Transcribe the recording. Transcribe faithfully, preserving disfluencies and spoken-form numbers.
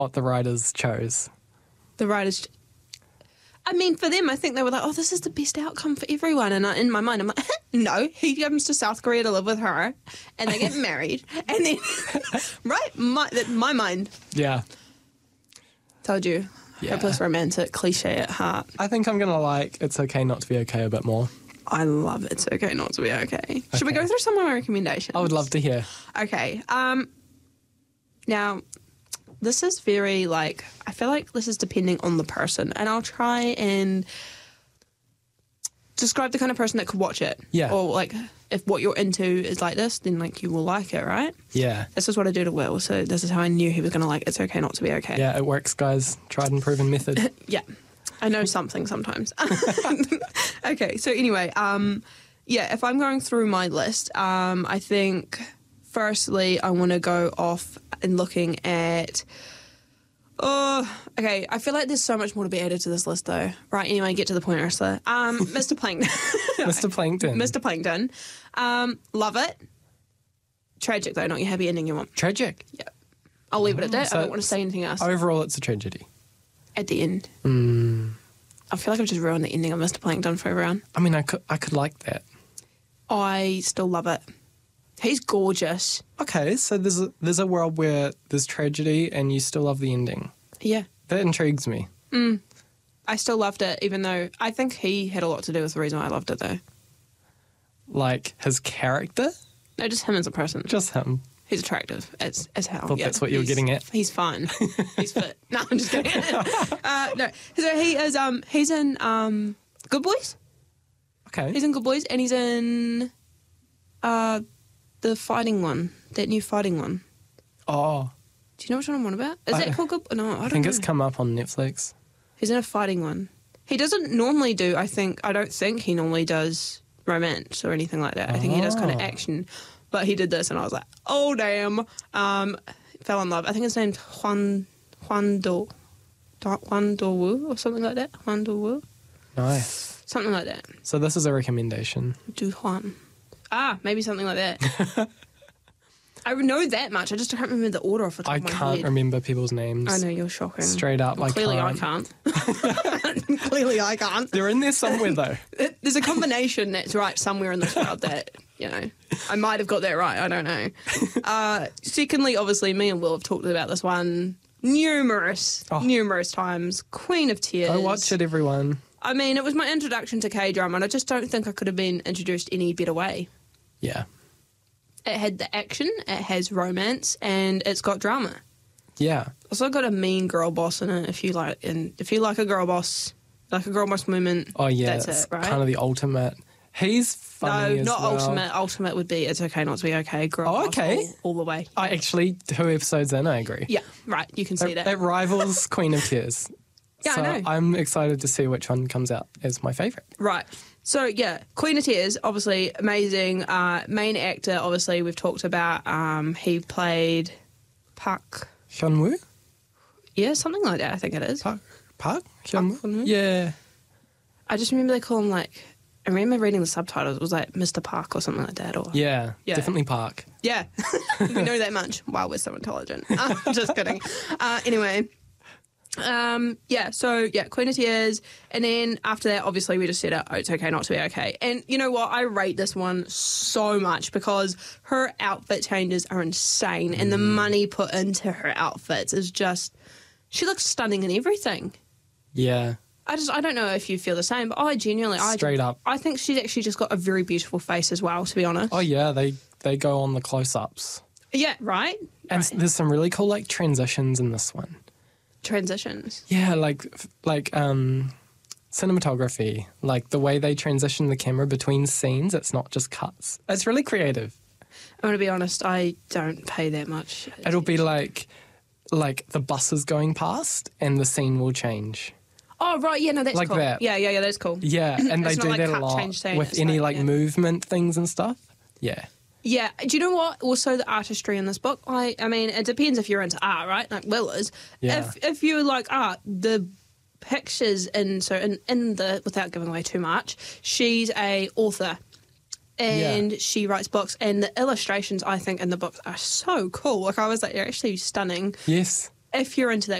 what the writers chose. The writers... I mean, for them, I think they were like, oh, this is the best outcome for everyone. And I, in my mind, I'm like, no, he comes to South Korea to live with her and they get married. And then, right? My, my mind. Yeah. Told you. Yeah. Hopeless romantic, cliche at heart. I think I'm going to like It's Okay Not to Be Okay a bit more. I love It's Okay Not to Be Okay. Should we Okay. go through some of my recommendations? I would love to hear. Okay. Um, now, this is very, like, I feel like this is depending on the person. And I'll try and describe the kind of person that could watch it. Yeah. Or, like, if what you're into is like this, then, like, you will like it, right? Yeah. This is what I do to Will, so this is how I knew he was going to like It's Okay Not to Be Okay. Yeah, it works, guys. Tried and proven method. Yeah. I know something sometimes. Okay, so anyway, um, yeah, if I'm going through my list, um, I think firstly I want to go off and looking at... Oh, okay, I feel like there's so much more to be added to this list though. Right, anyway, get to the point, Ursula. Um, Mister Plankton. Mister Plankton. Mister Plankton. Um, love it. Tragic though, not your happy ending you want. Tragic. Yeah. I'll leave it at that. So I don't want to say anything else. Overall, it's a tragedy. At the end. Mm. I feel like I've just ruined the ending of Mister Plankton for everyone. I mean, I could, I could like that. I still love it. He's gorgeous. Okay, so there's a, there's a world where there's tragedy and you still love the ending. Yeah. That intrigues me. Mm. I still loved it, even though I think he had a lot to do with the reason I loved it, though. Like, his character? No, just him as a person. Just him. He's attractive as, as hell. Thought Yeah, that's what you were he's- getting at. He's fine. He's fit. No, I'm just kidding. uh, no, so he is. Um, he's in um, Good Boys. Okay. He's in Good Boys, and he's in uh, the fighting one, that new fighting one. Oh, Do you know which one I'm on about? Is I- that called Good? No, I don't I think know. it's come up on Netflix. He's in a fighting one. He doesn't normally do, I think, I don't think he normally does romance or anything like that. I think he does kind of Oh. action. But he did this and I was like, oh, damn. Um, fell in love. I think his name's Juan, Juan Do, Do, Juan Do Wu or something like that. Juan Do Wu. Nice. Something like that. So this is a recommendation. Do Juan. Ah, maybe something like that. I know that much. I just can't remember the order off the top I of my can't head. remember people's names. I know, you're shocking. Straight up, Well, I clearly can't. I can't. Clearly I can't. They're in there somewhere, though. There's a combination that's right somewhere in this world that, you know, I might have got that right. I don't know. Uh, secondly, obviously, me and Will have talked about this one numerous, Oh. numerous times. Queen of Tears. Go watch it, everyone. I mean, it was my introduction to K-drama, and I just don't think I could have been introduced any better way. Yeah. It had the action, it has romance, and it's got drama. Yeah. Also got a mean girl boss in it. If you like, and if you like a girl boss, like a girl boss moment. Oh, yeah. that's it's it, right? kind of the ultimate. He's funny No, as not well. ultimate. Ultimate would be It's Okay Not to Be Okay. Girl Oh, boss okay. all, all the way. I actually, two episodes in, I agree. Yeah, right. You can see It, that. it rivals Queen of Tears. Yeah, I so know. I'm excited to see which one comes out as my favourite. Right. So, yeah, Queen of Tears, obviously amazing. Uh, main actor, obviously, we've talked about. Um, he played Park. Hyunwoo? Yeah, something like that, I think it is. Park? Park? Hyunwoo? Hyunwoo? Yeah. I just remember they call him, like, I remember reading the subtitles. It was like Mister Park or something like that. Or Yeah. Yeah. Definitely Park. Yeah. We know that much. Wow, we're so intelligent. Uh, just kidding. Uh, anyway. Um, yeah, so, yeah, Queen of Tears. And then after that, obviously, we just said, oh, It's Okay Not to Be Okay. And you know what? I rate this one so much because her outfit changes are insane. And the money put into her outfits is just... She looks stunning in everything. Yeah. I just, I don't know if you feel the same, but I genuinely... Straight I, up. I think she's actually just got a very beautiful face as well, to be honest. Oh, yeah. They, they go on the close-ups. Yeah, right? And Right. there's some really cool, like, transitions in this one. Transitions. Yeah, like like um, cinematography, like the way they transition the camera between scenes. It's not just cuts. It's really creative. I'm going to be honest, I don't pay that much. It'll be like like the buses going past, and the scene will change. Oh, right, yeah, no, that's Like cool. that. Yeah, yeah, yeah, that's cool. Yeah, and they It's not do like that a cut, lot change scene, with it's any like, like yeah. movement things and stuff. Yeah. Yeah, do you know what? Also, the artistry in this book. I, I mean, it depends if you're into art, right? Like Will is. Yeah. If if you like art, the pictures in so in, in the without giving away too much, she's a author, and Yeah. she writes books, and the illustrations I think in the books are so cool. Like I was like, they're actually stunning. Yes. if you're into that